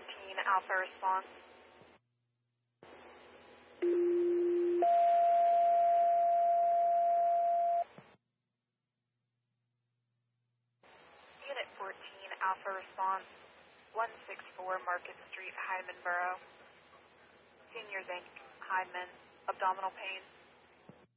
Alpha response. Unit 14 Alpha response. 164 Market Street, Hyman Borough. Senior zinc, Hyman, abdominal pain.